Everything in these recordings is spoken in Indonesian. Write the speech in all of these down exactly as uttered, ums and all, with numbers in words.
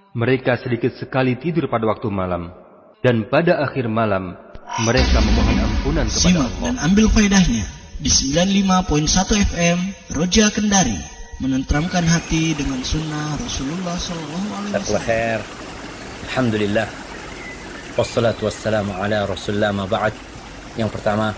mereka sedikit sekali tidur pada waktu malam, dan pada akhir malam mereka memohon ampunan kepada Simak Allah. dan ambil faedahnya di sembilan puluh lima koma satu F M Roja Kendari, menenteramkan hati dengan sunnah Rasulullah Sallallahu Alaihi Wasallam. Alhamdulillah, wassalatu wassalamu ala Rasulullah ma ba'd. Yang pertama,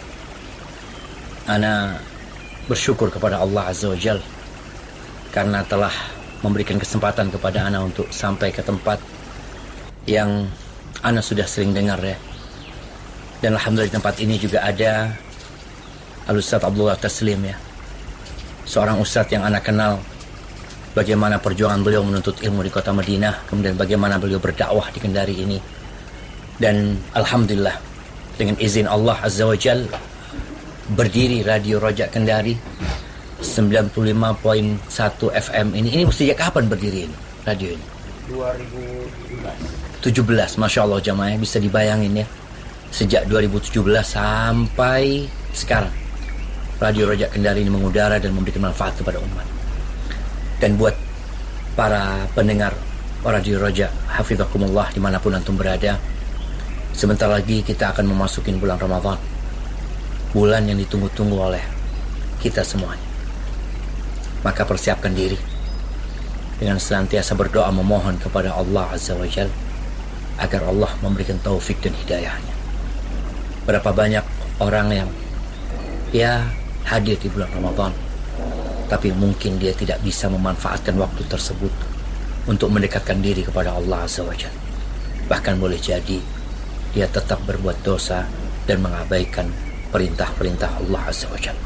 ana bersyukur kepada Allah Azza wa Jal karena telah memberikan kesempatan kepada ana untuk sampai ke tempat yang ana sudah sering dengar ya. Dan alhamdulillah di tempat ini juga ada Al-Ustaz Abdullah Taslim ya, seorang ustaz yang ana kenal bagaimana perjuangan beliau menuntut ilmu di kota Madinah, kemudian bagaimana beliau berdakwah di Kendari ini. Dan alhamdulillah dengan izin Allah Azza wa Jal berdiri Radio Rojak Kendari sembilan puluh lima koma satu F M ini. Ini sejak kapan berdiri ini radio ini? dua ribu tujuh belas. Masya Allah jamaah, bisa dibayangin ya, sejak dua ribu tujuh belas sampai sekarang Radio Rojak Kendari ini mengudara dan memberikan manfaat kepada umat. Dan buat para pendengar Radio Rojak, hafizakumullah dimanapun antum berada, sebentar lagi kita akan memasuki bulan Ramadan, bulan yang ditunggu-tunggu oleh kita semuanya. Maka persiapkan diri dengan senantiasa berdoa memohon kepada Allah Azza wa Jal agar Allah memberikan taufik dan hidayahnya. Berapa banyak orang yang ya hadir di bulan Ramadan, tapi mungkin dia tidak bisa memanfaatkan waktu tersebut untuk mendekatkan diri kepada Allah Azza wa Jal. Bahkan boleh jadi dia tetap berbuat dosa dan mengabaikan perintah-perintah Allah Azza wa Jal.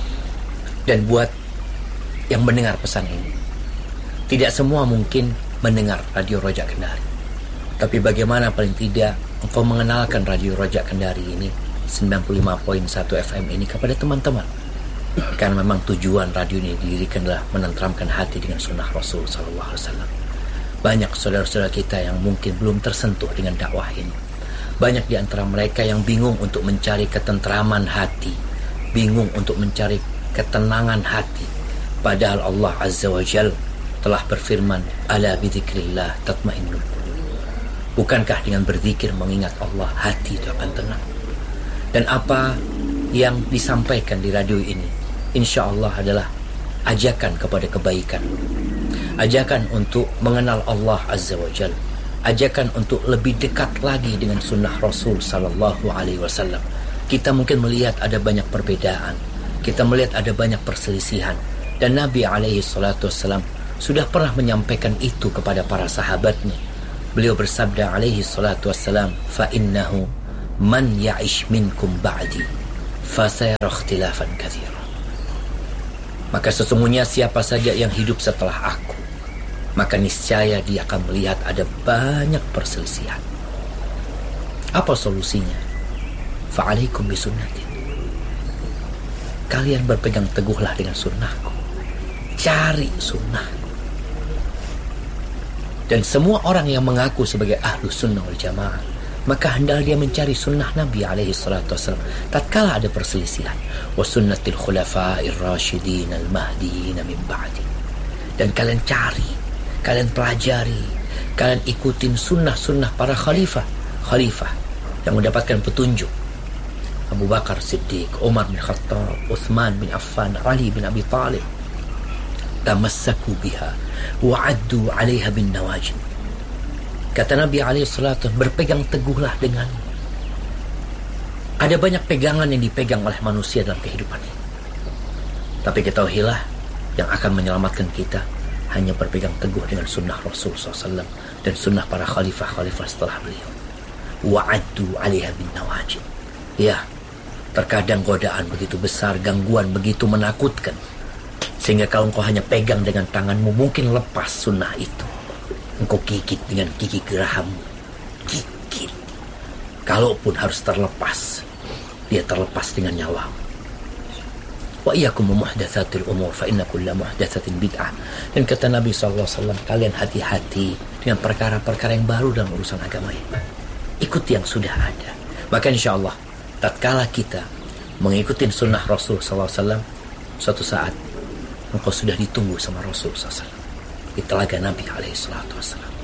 Dan buat yang mendengar pesan ini, tidak semua mungkin mendengar Radio Rojak Kendari, tapi bagaimana paling tidak engkau mengenalkan Radio Rojak Kendari ini sembilan puluh lima koma satu F M ini kepada teman-teman. Karena memang tujuan radio ini didirikan adalah menenteramkan hati dengan sunnah Rasul Sallallahu Alaihi Wasallam. Banyak saudara-saudara kita yang mungkin belum tersentuh dengan dakwah ini. Banyak di antara mereka yang bingung untuk mencari ketentraman hati, bingung untuk mencari ketenangan hati. Padahal Allah Azza wa Jal telah berfirman, ala bidzikrillah tatmainnul qulub. Bukankah dengan berzikir mengingat Allah hati itu akan tenang? Dan apa yang disampaikan di radio ini insya Allah adalah ajakan kepada kebaikan, ajakan untuk mengenal Allah Azza wa Jal, ajakan untuk lebih dekat lagi dengan sunnah Rasul Sallallahu Alaihi Wasallam. Kita mungkin melihat ada banyak perbedaan, kita melihat ada banyak perselisihan, dan Nabi Alaihi Salatu Wassalam sudah pernah menyampaikan itu kepada para sahabatnya. Beliau bersabda Alaihi Salatu Wassalam, fa innahu man ya'ish minkum ba'di fasayara ikhtilafan katsira. Maka sesungguhnya siapa saja yang hidup setelah aku, maka niscaya dia akan melihat ada banyak perselisihan. Apa solusinya? Fa'alaikum bisunnati. Kalian berpegang teguhlah dengan sunnahku. Cari sunnahku. Dan semua orang yang mengaku sebagai ahlu sunnah wal jamaah, maka hendaklah dia mencari sunnah Nabi alaihi salatu wasallam tatkala ada perselisihan. Wa sunnatil khulafa'ir rasyidin al-mahdiyyin min ba'di. Dan kalian cari, kalian pelajari, kalian ikutin sunnah-sunnah para khalifah, khalifah yang mendapatkan petunjuk. Abu Bakar Siddiq, Umar bin Khattab, Uthman bin Affan, Ali bin Abi Talib. Tamassaku biha wa'addu 'alaiha bin nawajid. Kata Nabi alaihi salatu, berpegang teguhlah dengan. Ada banyak pegangan yang dipegang oleh manusia dalam kehidupan ini, tapi ketahuilah yang akan menyelamatkan kita hanya berpegang teguh dengan sunnah Rasul sallallahu alaihi wasallam dan sunnah para khalifah-khalifah setelah beliau. Wa'addu 'alaiha bin nawajid. Ya, terkadang godaan begitu besar, gangguan begitu menakutkan, sehingga kalau engkau hanya pegang dengan tanganmu, mungkin lepas sunnah itu. Engkau gigit dengan gigi geraham, gigit. Kalaupun harus terlepas, dia terlepas dengan nyawa. Wa iyyakum muhdatsatil umur fa inna kulla muhdatsatin bid'ah. Dan kata Nabi sallallahu alaihi wasallam, kalian hati-hati dengan perkara-perkara yang baru dalam urusan agama ini. Ikuti yang sudah ada. Maka insyaallah tatkala kita mengikuti sunnah Rasul sallallahu alaihi wasallam, suatu saat engkau sudah ditunggu sama Rasul sallallahu alaihi wasallam di telaga Nabi alaihi salatu wasallam.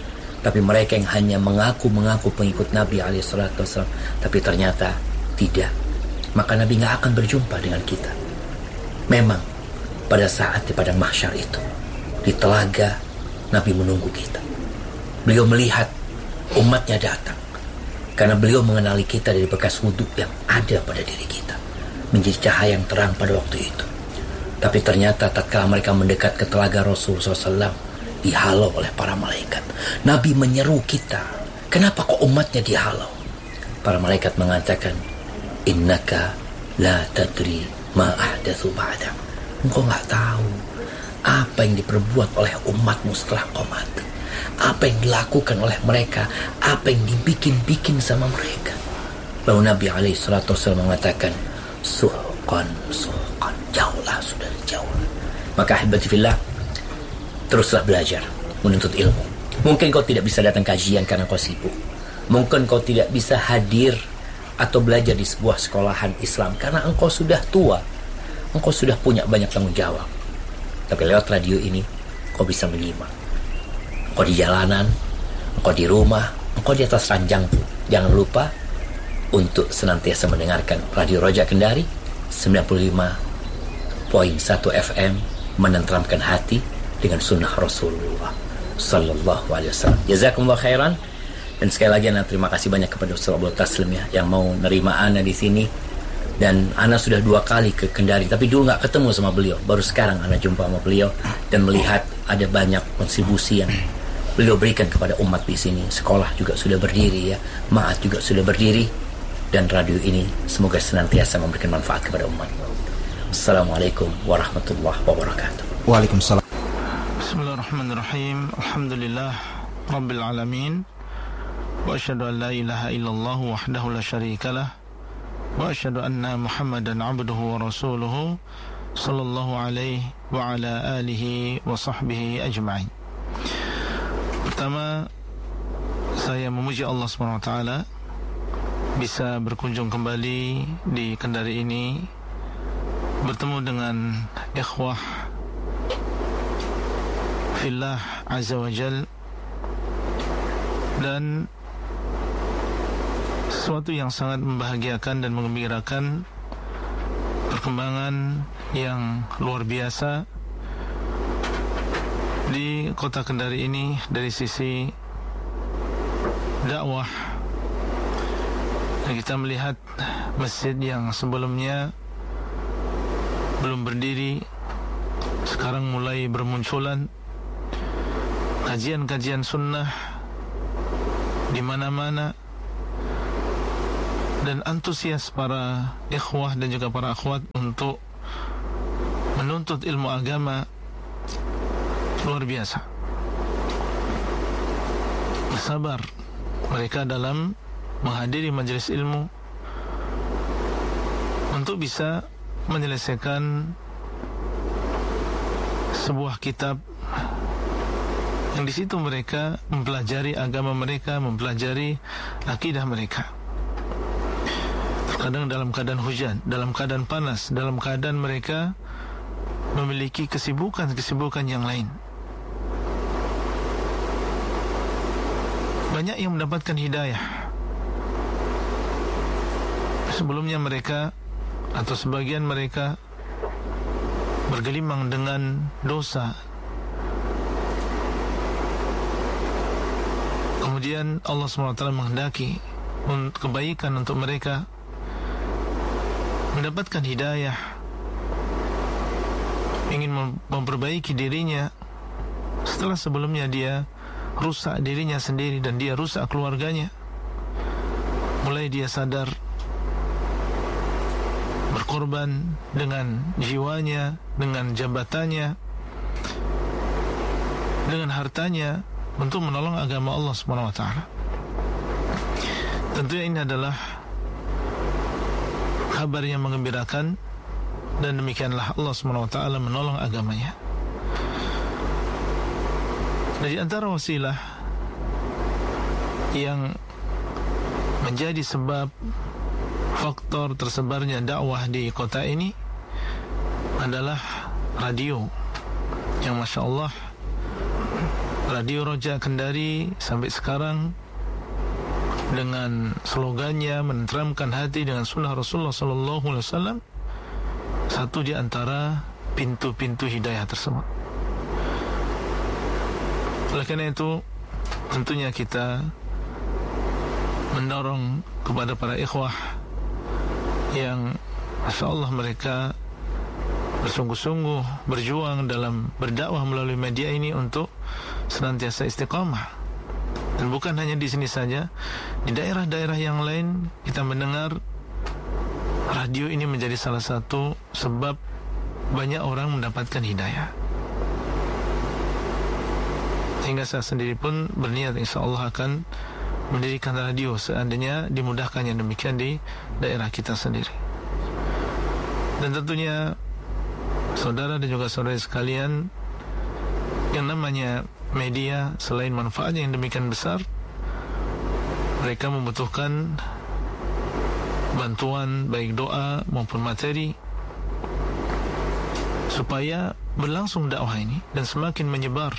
Tapi mereka yang hanya mengaku-mengaku pengikut Nabi alaihi salatu wasallam, tapi ternyata tidak, maka Nabi gak akan berjumpa dengan kita. Memang pada saat di padang mahsyar itu, di telaga, Nabi menunggu kita. Beliau melihat umatnya datang, karena beliau mengenali kita dari bekas wudhu yang ada pada diri kita, menjadi cahaya yang terang pada waktu itu. Tapi ternyata tatkala mereka mendekat ke telaga Rasulullah shallallahu alaihi wasallam, dihalau oleh para malaikat. Nabi menyeru kita, kenapa kok umatnya dihalau? Para malaikat mengatakan, innaka la tadri ma ahdatsu ba'dak. Engkau gak tahu apa yang diperbuat oleh umatmu setelah kau mati, apa yang dilakukan oleh mereka, apa yang dibikin-bikin sama mereka. Lalu Nabi alaihi salatu wasallam mengatakan, suhqan suhqan, jauhlah sudah jauh. Maka ahibati fillah, teruslah belajar, menuntut ilmu. Mungkin kau tidak bisa datang kajian karena kau sibuk. Mungkin kau tidak bisa hadir atau belajar di sebuah sekolahan Islam karena engkau sudah tua. Engkau sudah punya banyak tanggung jawab. Tapi lewat radio ini, kau bisa menyimak. Engkau di jalanan, engkau di rumah, engkau di atas ranjang pun. Jangan lupa untuk senantiasa mendengarkan Radio Roja Kendari sembilan puluh lima koma satu F M, menenteramkan hati dengan sunnah Rasulullah Sallallahu Alaihi Wasallam. Jazakumullah khairan. Dan sekali lagi Ana terima kasih banyak kepada Ustaz Abdul Taslim ya, yang mau nerima Ana di sini. Dan Ana sudah dua kali ke Kendari, tapi dulu nggak ketemu sama beliau. Baru sekarang Ana jumpa sama beliau dan melihat ada banyak kontribusi yang beliau berikan kepada umat di sini. Sekolah juga sudah berdiri ya, Ma'at juga sudah berdiri, dan radio ini semoga senantiasa memberikan manfaat kepada umat. Assalamualaikum warahmatullahi wabarakatuh. Waalaikumsalam. Bismillahirrahmanirrahim. Alhamdulillah Rabbil alamin. Wa asyhadu an la ilaha illallah wahdahu la syarikalah. Wa asyhadu anna Muhammadan abduhu wa rasuluhu sallallahu alaihi wa ala alihi wa sahbihi ajma'in. Pertama, saya memuji Allah subhanahu wa taala bisa berkunjung kembali di Kendari ini, bertemu dengan ikhwah fillah azza wa jal, dan sesuatu yang sangat membahagiakan dan menggembirakan, perkembangan yang luar biasa di kota Kendari ini dari sisi dakwah. Dan kita melihat masjid yang sebelumnya belum berdiri, sekarang mulai bermunculan kajian-kajian sunnah di mana-mana, dan antusias para ikhwah dan juga para akhwat untuk menuntut ilmu agama luar biasa. Bersabar mereka dalam menghadiri majelis ilmu untuk bisa menyelesaikan sebuah kitab yang di situ mereka mempelajari agama mereka, mempelajari akidah mereka. Terkadang dalam keadaan hujan, dalam keadaan panas, dalam keadaan mereka memiliki kesibukan-kesibukan yang lain. Banyak yang mendapatkan hidayah. Sebelumnya mereka atau sebagian mereka bergelimang dengan dosa. Kemudian Allah subhanahu wa taala menghendaki kebaikan untuk mereka, mendapatkan hidayah, ingin memperbaiki dirinya setelah sebelumnya dia rusak dirinya sendiri dan dia rusak keluarganya. Mulai dia sadar, berkorban dengan jiwanya, dengan jabatannya, dengan hartanya untuk menolong agama Allah subhanahu wa taala. Tentunya ini adalah kabar yang menggembirakan, dan demikianlah Allah subhanahu wa taala menolong agamanya. Dari antara wasilah yang menjadi sebab faktor tersebarnya dakwah di kota ini adalah radio, yang masya Allah Radio Roja Kendari sampai sekarang dengan slogannya menenteramkan hati dengan sunnah Rasulullah sallallahu alaihi wasallam, satu di antara pintu-pintu hidayah tersebut. Oleh karena itu, tentunya kita mendorong kepada para ikhwah yang Masya Allah mereka bersungguh-sungguh berjuang dalam berdakwah melalui media ini untuk senantiasa istiqamah. Dan bukan hanya di sini saja, di daerah-daerah yang lain kita mendengar radio ini menjadi salah satu sebab banyak orang mendapatkan hidayah. Sehingga saya sendiri pun berniat insya Allah akan mendirikan radio seandainya dimudahkannya demikian di daerah kita sendiri. Dan tentunya saudara dan juga saudari sekalian, yang namanya media selain manfaatnya yang demikian besar, mereka membutuhkan bantuan baik doa maupun materi supaya berlangsung dakwah ini dan semakin menyebar,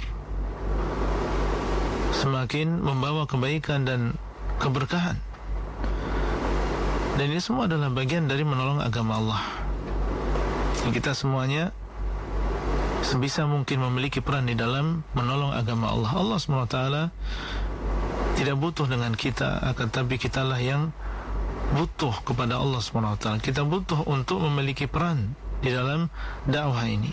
semakin membawa kebaikan dan keberkahan. Dan ini semua adalah bagian dari menolong agama Allah. Dan kita semuanya sebisa mungkin memiliki peran di dalam menolong agama Allah. Allah subhanahu wa taala tidak butuh dengan kita, akan tapi kitalah yang butuh kepada Allah subhanahu wa taala. Kita butuh untuk memiliki peran di dalam dakwah ini.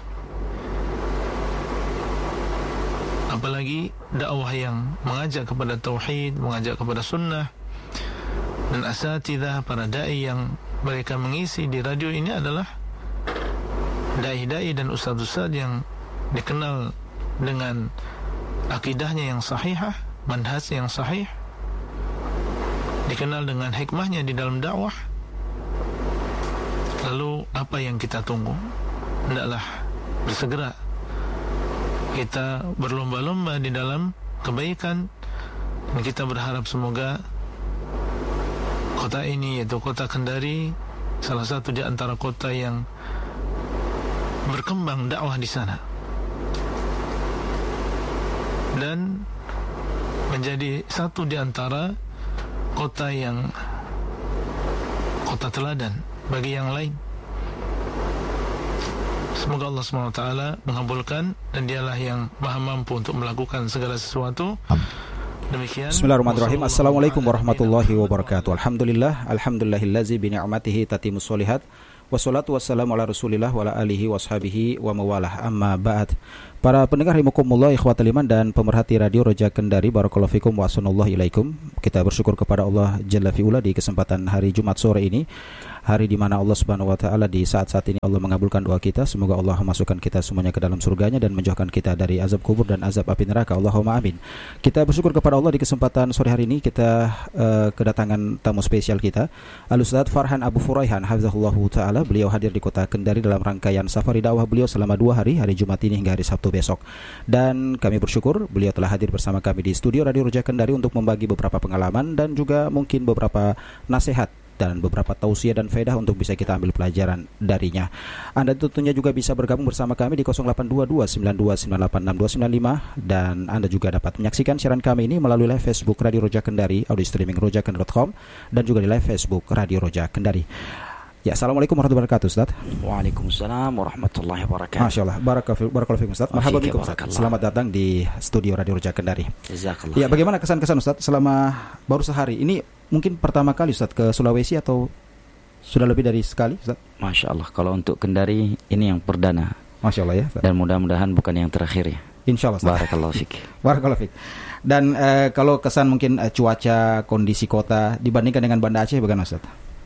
Apalagi dakwah yang mengajak kepada tauhid, mengajak kepada sunnah. Dan asatidzah, para dai yang mereka mengisi di radio ini adalah dai-dai dan ustaz-ustaz yang dikenal dengan akidahnya yang sahihah, manhaj yang sahih, dikenal dengan hikmahnya di dalam dakwah. Lalu apa yang kita tunggu? Hendaklah bersegera kita berlomba-lomba di dalam kebaikan, dan kita berharap semoga kota ini, yaitu kota Kendari, salah satu di antara kota yang berkembang dakwah di sana dan menjadi satu di antara kota yang kota teladan bagi yang lain. Semoga Allah subhanahu wa taala mengabulkan, dan dialah yang maha mampu untuk melakukan segala sesuatu. Demikian. Bismillahirrahmanirrahim. Assalamualaikum warahmatullahi wabarakatuh. Alhamdulillah, alhamdulillahillazi bi ni'matihi tatimmus sholihat. Wassalatu wassalamu ala rasulillah wa ala alihi washabihi wa mawalah, amma ba'd. Para pendengar rahimakumullah, ikhwatul iman dan pemerhati Radio Roja Kendari, barakallahu fikum wa sallallahu ilaikum. Kita bersyukur kepada Allah Jalla fi'ula di kesempatan hari Jumat sore ini, hari di mana Allah Subhanahu wa taala di saat-saat ini Allah mengabulkan doa kita. Semoga Allah memasukkan kita semuanya ke dalam surganya dan menjauhkan kita dari azab kubur dan azab api neraka. Allahumma amin. Kita bersyukur kepada Allah di kesempatan sore hari ini kita uh, kedatangan tamu spesial kita, Al-Ustaz Farhan Abu Furaihan hafizahullahu taala. Beliau hadir di kota Kendari dalam rangkaian safari dakwah beliau selama dua hari, hari Jumat ini hingga hari Sabtu besok. Dan kami bersyukur beliau telah hadir bersama kami di studio Radio Roja Kendari untuk membagi beberapa pengalaman dan juga mungkin beberapa nasihat dan beberapa tausiah dan faedah untuk bisa kita ambil pelajaran darinya. Anda tentunya juga bisa bergabung bersama kami di nol delapan dua dua sembilan dua sembilan delapan enam dua sembilan lima, dan Anda juga dapat menyaksikan siaran kami ini melalui live Facebook Radio Roja Kendari, audio streaming roja kendari dot com, dan juga di live Facebook Radio Roja Kendari. Ya, assalamualaikum warahmatullahi wabarakatuh, Ustaz. Waalaikumsalam warahmatullahi wabarakatuh. Masya Allah, barakallahu fikum, Ustaz. Marhaban bikum, Ustaz. Selamat datang di studio Radio Roja Kendari. Jazakallah. Ya, bagaimana kesan-kesan Ustaz selama baru sehari ini? Mungkin pertama kali Ustaz ke Sulawesi atau sudah lebih dari sekali, Ustaz? Masya Allah, kalau untuk Kendari ini yang perdana. Masya Allah ya, Ustaz. Dan mudah-mudahan bukan yang terakhir ya. Insya Allah, Ustaz. Barakallahu fik. Barakallahu fik. Dan eh, kalau kesan mungkin eh, cuaca, kondisi kota dibandingkan dengan Banda Aceh bagaimana, Ustaz?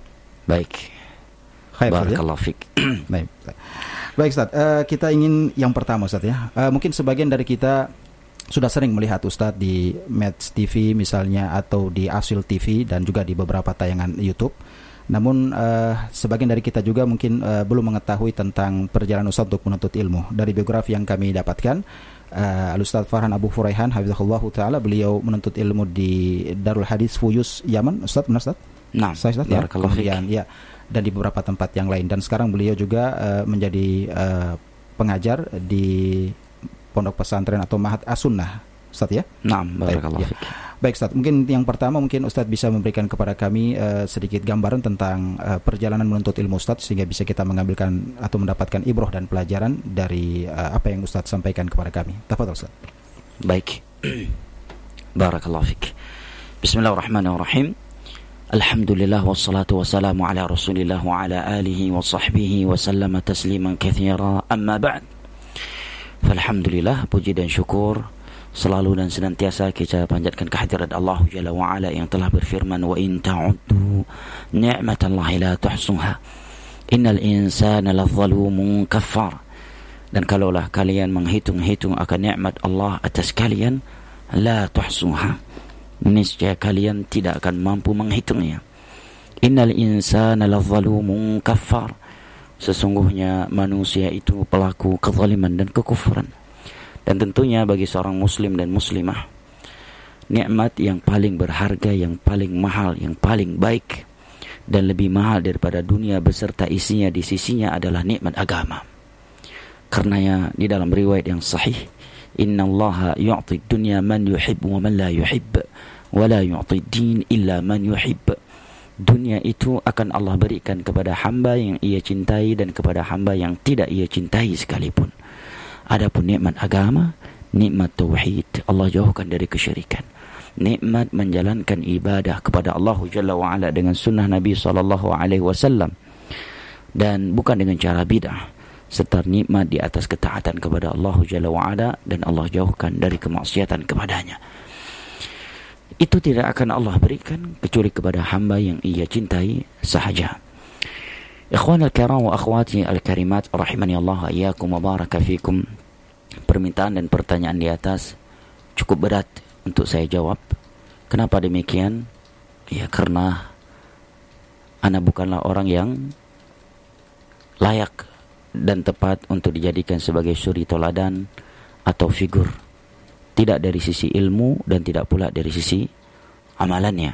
Baik. Khair, barakallahu fik. Baik. Baik, Ustaz. Uh, kita ingin yang pertama, Ustaz ya. Uh, mungkin sebagian dari kita sudah sering melihat Ustaz di Mets T V misalnya, atau di Asil T V, dan juga di beberapa tayangan YouTube. Namun uh, sebagian dari kita juga mungkin uh, belum mengetahui tentang perjalanan Ustaz untuk menuntut ilmu. Dari biografi yang kami dapatkan, uh, Al-Ustaz Farhan Abu Furaihan hafizahullahu taala, beliau menuntut ilmu di Darul Hadis Fuyus, Yaman. Ustaz, benar Ustaz? Nah, saya Ustaz, ya. Kemudian ya, dan di beberapa tempat yang lain, dan sekarang beliau juga uh, menjadi uh, pengajar di Pondok Pesantren atau Mahat As-Sunnah Ustaz ya? Naam, barakallahu Baik, fik. ya. Baik Ustaz, mungkin yang pertama mungkin Ustaz bisa memberikan kepada kami uh, sedikit gambaran tentang uh, perjalanan menuntut ilmu Ustaz, sehingga bisa kita mengambilkan atau mendapatkan ibrah dan pelajaran dari uh, apa yang Ustaz sampaikan kepada kami. Tafadhol Ustaz. Baik. Barakallahu fik. Bismillahirrahmanirrahim. Alhamdulillah wassalatu wassalamu ala Rasulillah wa ala alihi wa sahbihi wa sallama tasliman katsira. Amma ba'd. Falhamdulillah, puji dan syukur selalu dan senantiasa kita panjatkan kehadirat Allah Jalla wa Ala yang telah berfirman, wa in ta'uddu ni'matallahi la tuhsuha innal insana ladzalumun kafar. Dan kalaulah kalian menghitung-hitung akan nikmat Allah atas kalian, la tuhsuha, niscaya kalian tidak akan mampu menghitungnya. Innal insana ladzalumun kafar, sesungguhnya manusia itu pelaku kezaliman dan kekufuran. Dan tentunya bagi seorang muslim dan muslimah, nikmat yang paling berharga, yang paling mahal, yang paling baik dan lebih mahal daripada dunia beserta isinya di sisinya adalah nikmat agama. Karenanya di dalam riwayat yang sahih, innallaha yu'ti dunya man yuhib wa man la yuhib wa la yu'ti din illa man yuhib. Dunia itu akan Allah berikan kepada hamba yang ia cintai dan kepada hamba yang tidak ia cintai sekalipun. Adapun nikmat agama, nikmat tauhid, Allah jauhkan dari kesyirikan. Nikmat menjalankan ibadah kepada Allah Jalla wa Ala dengan sunnah Nabi sallallahu alaihi wasallam dan bukan dengan cara bid'ah, serta nikmat di atas ketaatan kepada Allah Jalla wa Ala dan Allah jauhkan dari kemaksiatan kepadanya. Itu tidak akan Allah berikan kecuali kepada hamba yang ia cintai sahaja. Ikhwan al-kiram wa akhwati al-karimat rahimani Allah wa iyyakum wa baraka fikum. Permintaan dan pertanyaan di atas cukup berat untuk saya jawab. Kenapa demikian? Ya, karena ana bukanlah orang yang layak dan tepat untuk dijadikan sebagai suri toladan atau figur, tidak dari sisi ilmu dan tidak pula dari sisi amalannya.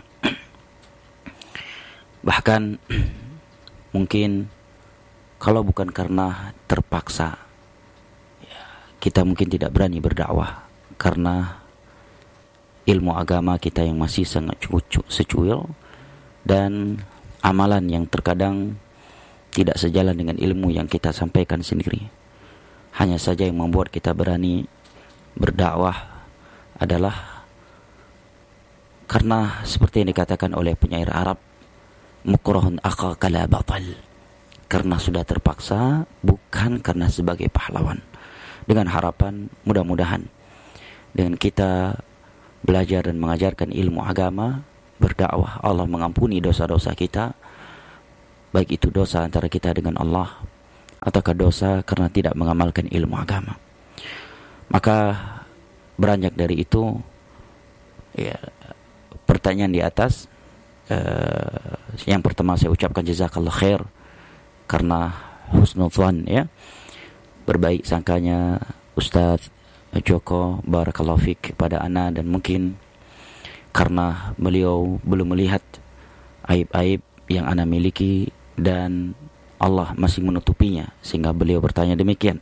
Bahkan mungkin kalau bukan karena terpaksa, ya, kita mungkin tidak berani berdakwah karena ilmu agama kita yang masih sangat secuil dan amalan yang terkadang tidak sejalan dengan ilmu yang kita sampaikan sendiri. Hanya saja yang membuat kita berani berdakwah adalah karena seperti yang dikatakan oleh penyair Arab, mukrahun akhaka la batal, karena sudah terpaksa, bukan karena sebagai pahlawan. Dengan harapan mudah-mudahan dengan kita belajar dan mengajarkan ilmu agama, berdakwah, Allah mengampuni dosa-dosa kita, baik itu dosa antara kita dengan Allah ataukah dosa karena tidak mengamalkan ilmu agama. Maka beranjak dari itu, ya, pertanyaan di atas, uh, yang pertama saya ucapkan jazakallah khair karena husnul dzan, ya, berbaik sangkanya Ustaz Joko, barakallahu fik, pada ana, dan mungkin karena beliau belum melihat aib-aib yang ana miliki dan Allah masih menutupinya sehingga beliau bertanya demikian.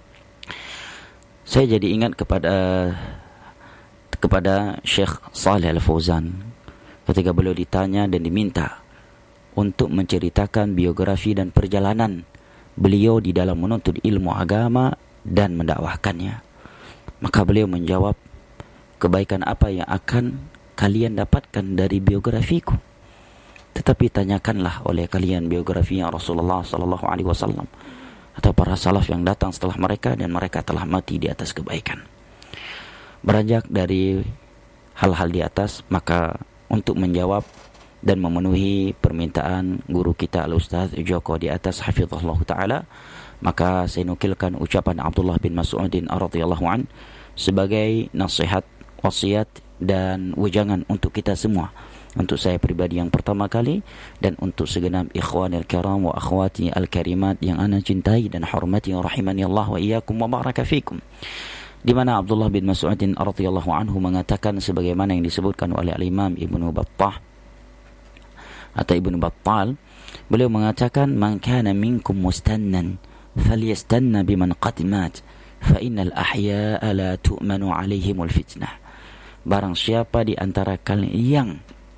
Saya jadi ingat kepada kepada Syekh Saleh Al-Fauzan ketika beliau ditanya dan diminta untuk menceritakan biografi dan perjalanan beliau di dalam menuntut ilmu agama dan mendakwahkannya. Maka beliau menjawab, kebaikan apa yang akan kalian dapatkan dari biografiku? Tetapi tanyakanlah oleh kalian biografi yang Rasulullah sallallahu alaihi wasallam atau para salaf yang datang setelah mereka dan mereka telah mati di atas kebaikan. Beranjak dari hal-hal di atas, maka untuk menjawab dan memenuhi permintaan guru kita Al-Ustaz Joko di atas hafizahullah ta'ala, maka saya nukilkan ucapan Abdullah bin Mas'udin radhiyallahu an sebagai nasihat, wasiat dan wejangan untuk kita semua, untuk saya pribadi yang pertama kali dan untuk segenap ikhwanil kiram wa akhwati al-karimat yang ana cintai dan hormati rahimani Allah wa iyyakum wa baraka fikum. Di mana Abdullah bin Mas'udin radhiyallahu anhu mengatakan sebagaimana yang disebutkan oleh al-Imam Ibnu Battah atau Ibnu Battal, beliau mengatakan, man kana minkum mustannan falyastanna biman qad mat fa innal ahya'a la tu'manu alaihimul fitnah. barang siapa di antara kalian yang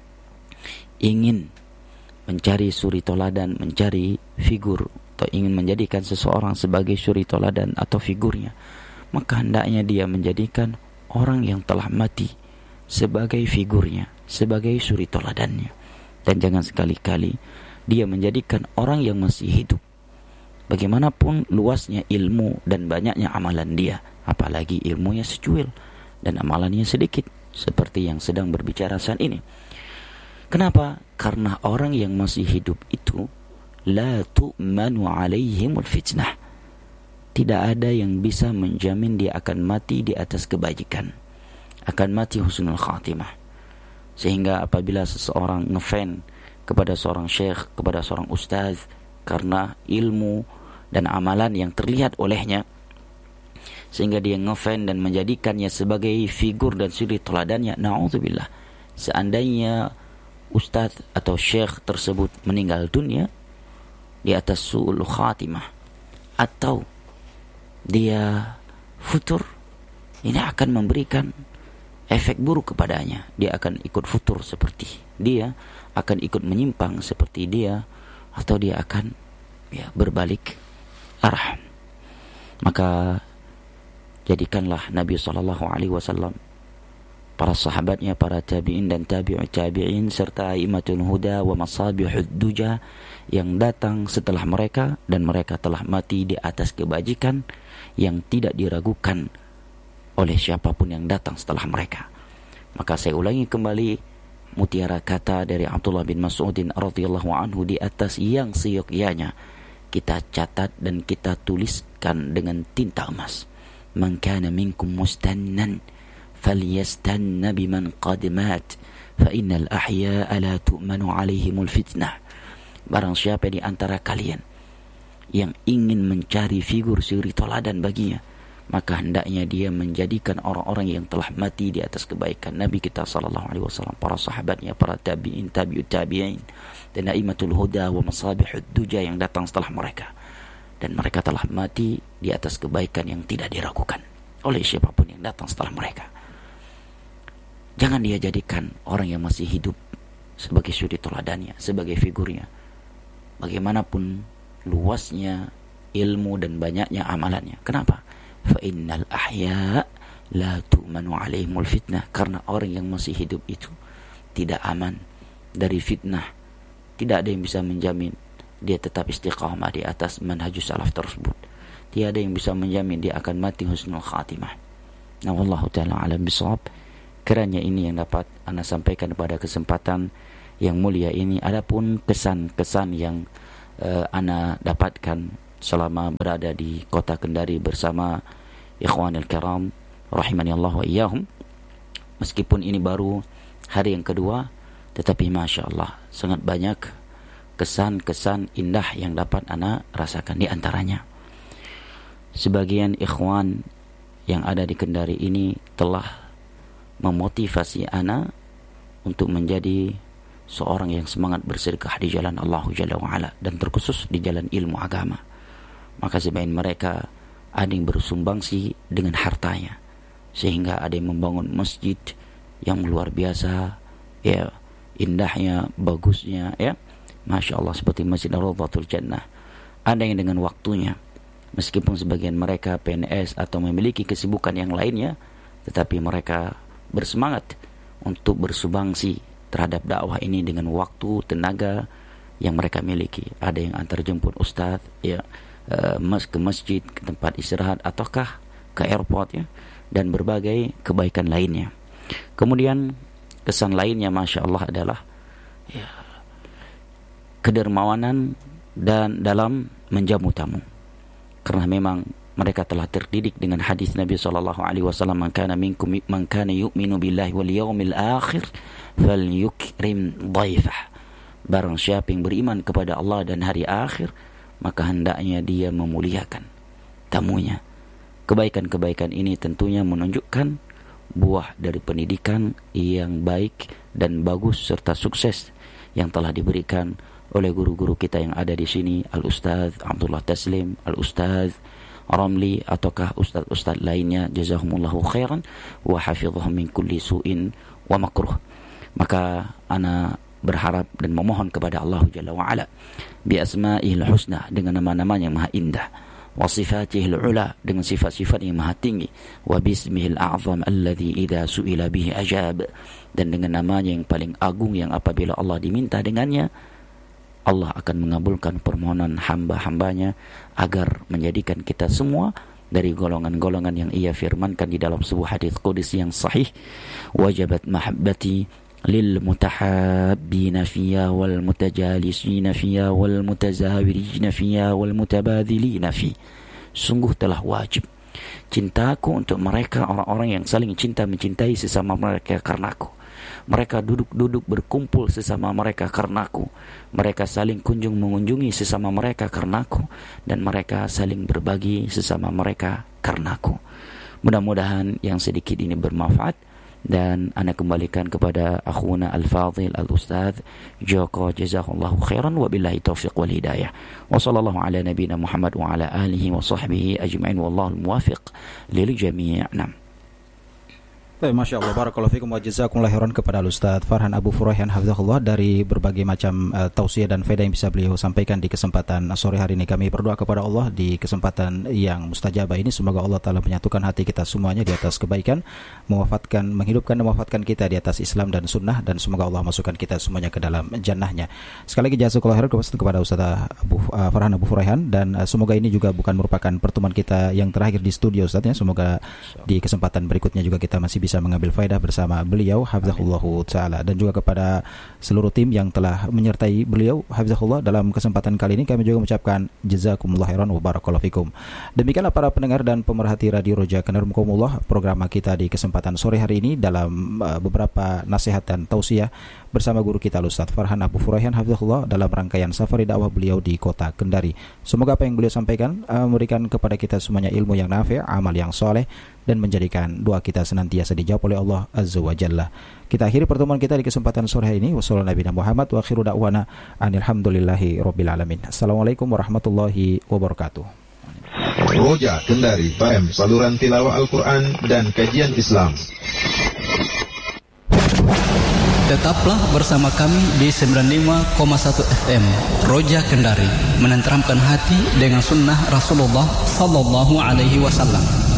ingin mencari suri toladan, mencari figur, atau ingin menjadikan seseorang sebagai suri toladan atau figurnya, maka hendaknya dia menjadikan orang yang telah mati sebagai figurnya, sebagai suri toladannya. Dan jangan sekali-kali dia menjadikan orang yang masih hidup, bagaimanapun luasnya ilmu dan banyaknya amalan dia, apalagi ilmunya secuil dan amalannya sedikit, seperti yang sedang berbicara saat ini. Kenapa? Karena orang yang masih hidup itu la tu'manu alaihimul fitnah. Tidak ada yang bisa menjamin dia akan mati di atas kebajikan, akan mati husnul khatimah. Sehingga apabila seseorang ngefan kepada seorang syekh, kepada seorang ustaz, karena ilmu dan amalan yang terlihat olehnya, sehingga dia ngefan dan menjadikannya sebagai figur dan suri teladannya, na'udzubillah, seandainya ustaz atau syekh tersebut meninggal dunia di atas su'ul khatimah atau dia futur, ini akan memberikan efek buruk kepadanya. Dia akan ikut futur seperti dia, akan ikut menyimpang seperti dia, atau dia akan ya berbalik arah. Maka jadikanlah Nabi sallallahu alaihi wasallam, para sahabatnya, para tabi'in dan tabi'ut tabi'in, serta aimatul huda wa masabihud duja yang datang setelah mereka, dan mereka telah mati di atas kebajikan yang tidak diragukan oleh siapapun yang datang setelah mereka. Maka saya ulangi kembali mutiara kata dari Abdullah bin Mas'udin radhiyallahu anhu di atas yang seyogyanya kita catat dan kita tuliskan dengan tinta emas. Man kana minkum mustannan falyastanna biman qad mat fa innal ahya'a la tu'manu alaihimul fitnah. Barang siapa di antara kalian yang ingin mencari figur suri toladan baginya, maka hendaknya dia menjadikan orang-orang yang telah mati di atas kebaikan. Nabi kita sallallahu alaihi wasallam, para sahabatnya, para tabi'in, tabi'ut tabi'in, dan aimatul huda wa masabihud duja yang datang setelah mereka, dan mereka telah mati di atas kebaikan yang tidak diragukan oleh siapapun yang datang setelah mereka. Jangan dia jadikan orang yang masih hidup sebagai suri teladannya, sebagai figurnya, bagaimanapun luasnya ilmu dan banyaknya amalannya. Kenapa? Fa innal ahya la tu'manu alaihimul fitnah. Karena orang yang masih hidup itu tidak aman dari fitnah. Tidak ada yang bisa menjamin dia tetap istiqamah di atas manhajus salaf tersebut. Tiada yang bisa menjamin dia akan mati husnul khatimah. Nah, wallahu ta'ala alam bisawab. Kiranya ini yang dapat Anda sampaikan pada kesempatan yang mulia ini. Adapun kesan-kesan yang uh, Anda dapatkan selama berada di kota Kendari bersama ikhwanil kiram rahimani Allah wa iyyahum, meskipun ini baru hari yang kedua, tetapi Masya Allah sangat banyak kesan-kesan indah yang dapat Anda rasakan. Di antaranya, sebagian ikhwan yang ada di Kendari ini telah memotivasi Ana untuk menjadi seorang yang semangat bersedekah di jalan Allah Jalla wa'ala, dan terkhusus di jalan ilmu agama. Maka sebagian mereka ada yang bersumbangsi dengan hartanya, sehingga ada yang membangun masjid yang luar biasa, ya, indahnya, bagusnya, ya, Masya Allah, seperti Masjid Rawdatul Jannah. Ada yang dengan waktunya, meskipun sebagian mereka P N S atau memiliki kesibukan yang lainnya, tetapi mereka bersemangat untuk bersumbangsi terhadap dakwah ini dengan waktu, tenaga yang mereka miliki. Ada yang antar jemput ustaz, ya, uh, ke masjid, ke tempat istirahat, ataukah ke airport, ya, dan berbagai kebaikan lainnya. Kemudian kesan lainnya Masya Allah adalah, ya, kedermawanan dan dalam menjamu tamu. Karena memang mereka telah terdidik dengan hadis Nabi sallallahu alaihi wasallam, man kana minkum man kana yu'minu billahi wal yawmil akhir falyukrim dhaifah. Barang siapa yang beriman kepada Allah dan hari akhir, maka hendaknya dia memuliakan tamunya. Kebaikan-kebaikan ini tentunya menunjukkan buah dari pendidikan yang baik dan bagus serta sukses yang telah diberikan oleh guru-guru kita yang ada di sini, Al-Ustaz Abdullah Taslim, Al-Ustaz Ramli ataukah ustaz-ustaz lainnya, jazahumullahu khairan wa hafizahum min kulli su'in wa makruh. Maka ana berharap dan memohon kepada Allah Jalla wa Ala bi asma'il husna, dengan nama-namanya yang maha indah, wa sifatihil ula, dengan sifat-sifat yang maha tinggi, wa bismihil a'zam alladhi idza su'ila bihi ajab, dan dengan namanya yang paling agung yang apabila Allah diminta dengannya Allah akan mengabulkan permohonan hamba-hambanya, agar menjadikan kita semua dari golongan-golongan yang ia firmankan di dalam sebuah hadis qudsi yang sahih, wajabat mahabbati lil mutahabbina fiyya wal mutajalisina fiyya wal mutazawirina fiyya wal mutabadhilina fi. Sungguh telah wajib cintaku untuk mereka, orang-orang yang saling cinta mencintai sesama mereka karenaku. Mereka duduk-duduk berkumpul sesama mereka karenaku. Mereka saling kunjung mengunjungi sesama mereka karenaku. Dan mereka saling berbagi sesama mereka karenaku. Mudah-mudahan yang sedikit ini bermanfaat. Dan ana kembalikan kepada akhuna al-fadhil al-ustadz Joko, jazakallahu khairan, wa billahi taufiq wal hidayah. Wa sallallahu ala nabiyina Muhammad wa ala alihi wa sahbihi ajma'in, wallahu al-muwafiq lil jami'. Nam. Baik, Masya Allah, barakallahu fikum wa jazakumullahu khairan kepada Ustaz Farhan Abu Furaihan hafizahullah dari berbagai macam uh, tausiah dan faedah yang bisa beliau sampaikan di kesempatan sore hari ini. Kami berdoa kepada Allah di kesempatan yang mustajabah ini, semoga Allah Ta'ala menyatukan hati kita semuanya di atas kebaikan, mewafatkan, menghidupkan dan mewafatkan kita di atas Islam dan sunnah, dan semoga Allah masukkan kita semuanya ke dalam jannahnya. Sekali lagi jazakumullahu khairan kepada Ustaz Abu, uh, Farhan Abu Furaihan, dan uh, semoga ini juga bukan merupakan pertemuan kita yang terakhir di studio Ustaz ya. Semoga di kesempatan berikutnya juga kita masih bisa bisa mengambil faedah bersama beliau hafizahullahu taala, dan juga kepada seluruh tim yang telah menyertai beliau hafizahullah dalam kesempatan kali ini. Kami juga mengucapkan jazakumullahu khairan wa barakallahu fikum. Demikianlah para pendengar dan pemerhati Radio Roja Kendarumkumullah, program kita di kesempatan sore hari ini dalam uh, beberapa nasihat dan tausiah bersama guru kita Ustaz Farhan Abu Furaihan hafizahullah dalam rangkaian safari dakwah beliau di kota Kendari. Semoga apa yang beliau sampaikan uh, memberikan kepada kita semuanya ilmu yang nafi', amal yang soleh, dan menjadikan doa kita senantiasa dijawab oleh Allah Azza wa Jalla. Kita akhiri pertemuan kita di kesempatan sore hari ini. Wassalamualaikum warahmatullahi wabarakatuh. Wa akhiru da'wana alhamdulillahi rabbil alamin. Assalamualaikum warahmatullahi wabarakatuh. Roja Kendari F M, saluran tilawah Al-Quran dan kajian Islam. Tetaplah bersama kami di sembilan puluh lima koma satu F M Roja Kendari, menenteramkan hati dengan sunnah Rasulullah sallallahu alaihi wasallam.